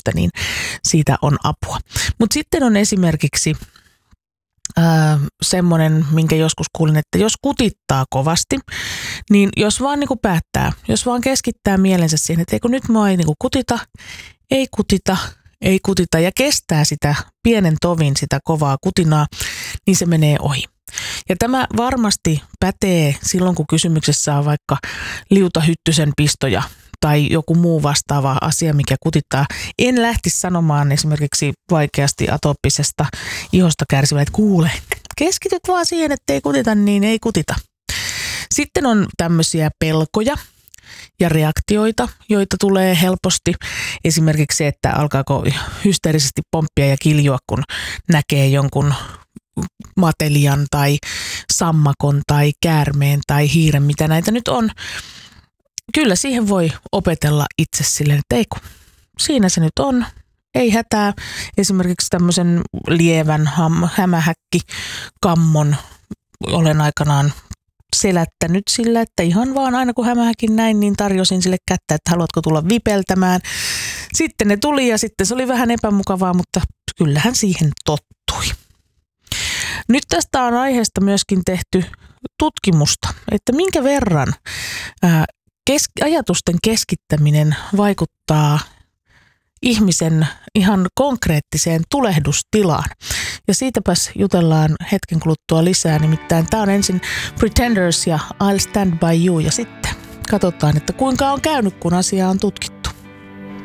väsymystä, niin siitä on apua. Mutta sitten on esimerkiksi semmoinen, minkä joskus kuulin, että jos kutittaa kovasti, niin jos vaan niin kuin päättää, jos vaan keskittää mielensä siihen, että eikö nyt mua ei niin kuin kutita ja kestää sitä pienen tovin, sitä kovaa kutinaa, niin se menee ohi. Ja tämä varmasti pätee silloin, kun kysymyksessä on vaikka liutahyttysen pistoja tai joku muu vastaava asia, mikä kutittaa. En lähtisi sanomaan esimerkiksi vaikeasti atooppisesta ihosta kärsivälle, että kuule, keskityt vaan siihen, että ei kutita, niin ei kutita. Sitten on tämmöisiä pelkoja ja reaktioita, joita tulee helposti. Esimerkiksi se, että alkaako hysteerisesti pomppia ja kiljua, kun näkee jonkun matelian tai sammakon tai käärmeen tai hiiren, mitä näitä nyt on. Kyllä siihen voi opetella itse silleen, että ei kun, siinä se nyt on, ei hätää. Esimerkiksi tämmöisen lievän hämähäkkikammon olen aikanaan selättänyt sillä, että ihan vaan aina kun hämähäkin näin, niin tarjosin sille kättä, että haluatko tulla vipeltämään. Sitten ne tuli ja sitten se oli vähän epämukavaa, mutta kyllähän siihen tottui. Nyt tästä on aiheesta myöskin tehty tutkimusta, että minkä verran ajatusten keskittäminen vaikuttaa ihmisen ihan konkreettiseen tulehdustilaan. Ja siitäpäs jutellaan hetken kuluttua lisää, nimittäin tämä on ensin Pretenders ja I'll Stand By You ja sitten katsotaan, että kuinka on käynyt, kun asiaa on tutkittu.